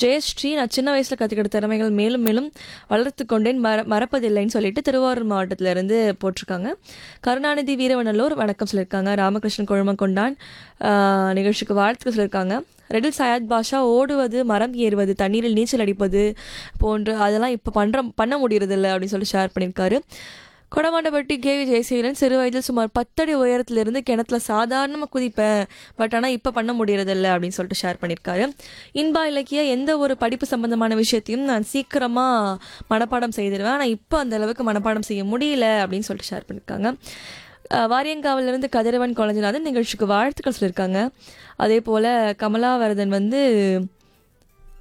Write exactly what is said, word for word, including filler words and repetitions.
ஜெயஸ்ரீ நான் சின்ன வயசில் கற்றுக்கிட்ட திறமைகள் மேலும் மேலும் வளர்த்து கொண்டேன் மற மறப்பதில்லைன்னு சொல்லிட்டு திருவாரூர் மாவட்டத்திலேருந்து போட்டிருக்காங்க. கருணாநிதி வீரவநல்லூர் வணக்கம் சொல்லியிருக்காங்க. ராமகிருஷ்ணன் கொழுமக்கொண்டான் ஆஹ் நிகழ்ச்சிக்கு வாழ்த்துக்கள் சொல்லியிருக்காங்க. ரெடில் சயாத் பாஷா ஓடுவது, மரம் ஏறுவது, தண்ணீரில் நீச்சல் அடிப்பது போன்று அதெல்லாம் இப்போ பண்ணுற பண்ண முடியறதில்ல அப்படின்னு சொல்லி ஷேர் பண்ணியிருக்காரு. கொடமாண்டப்பட்டி கே வி ஜெயசீலன் சிறு வயதில் சுமார் பத்தடி உயரத்திலிருந்து கிணத்துல சாதாரணமாக குதிப்பேன், பட் ஆனால் இப்போ பண்ண முடியறதில்ல அப்படின்னு சொல்லிட்டு ஷேர் பண்ணியிருக்காரு. இன்பா இலக்கிய எந்த ஒரு படிப்பு சம்பந்தமான விஷயத்தையும் நான் சீக்கிரமாக மனப்பாடம் செய்திருவேன், ஆனால் இப்போ அந்த அளவுக்கு மனப்பாடம் செய்ய முடியல அப்படின்னு சொல்லிட்டு ஷேர் பண்ணியிருக்காங்க. அஹ் வாரியங்காவிலிருந்து கதிரவன் கொளஞ்சிநாதன் நிகழ்ச்சிக்கு வாழ்த்துக்கள் சொல்லியிருக்காங்க. அதே போல் கமலாவரதன் வந்து